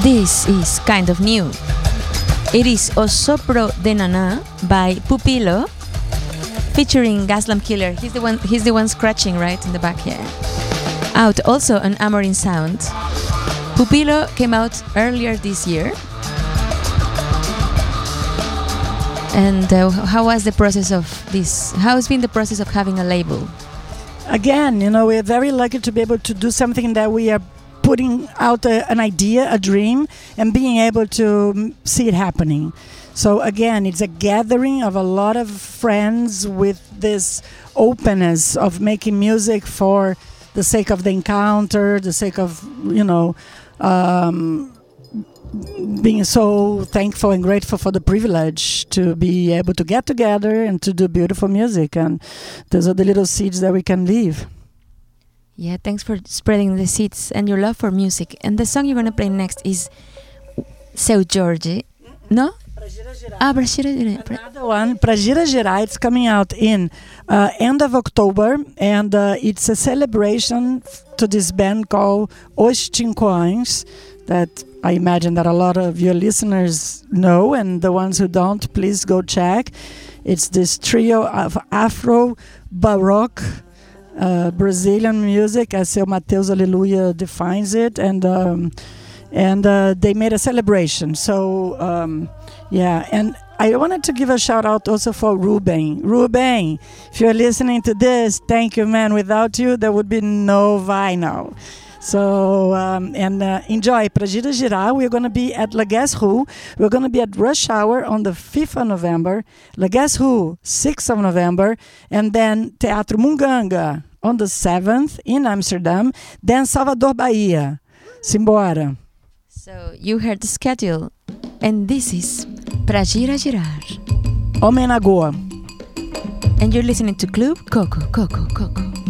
This is kind of new. It is O Sopro de Nana by Pupilo, featuring Gaslam Killer. He's the one scratching right in the back here. Out also on Amorin Sound. Pupilo came out earlier this year. And how was the process of this? How has been the process of having a label? Again, we're very lucky to be able to do something that we are putting out an idea, a dream, and being able to see it happening. So again, it's a gathering of a lot of friends with this openness of making music for the sake of the encounter, the sake of, being so thankful and grateful for the privilege to be able to get together and to do beautiful music. And those are the little seeds that we can leave. Yeah, thanks for spreading the seeds and your love for music. And the song you're going to play next is Seu Jorge. No? Pra Gira Girar. Pra Gira Girar. Another one, Pra Gira Girar. It's coming out in end of October. And it's a celebration to this band called Os Tincoães, that I imagine that a lot of your listeners know, and the ones who don't, please go check. It's this trio of Afro Baroque Brazilian music, as Seu Mateus Aleluia defines it, and they made a celebration. So and I wanted to give a shout out also for Ruben. Ruben, if you're listening to this, thank you, man. Without you, there would be no vinyl. So, enjoy Pra Gira Girar. We're going to be at La Guess Who. We're going to be at Rush Hour on the 5th of November, La Guess Who, 6th of November, and then Teatro Munganga on the 7th in Amsterdam, then Salvador, Bahia. Simbora. So, you heard the schedule, and this is Pra Gira Girar. Homem na Goa. And you're listening to Club Coco, Coco, Coco.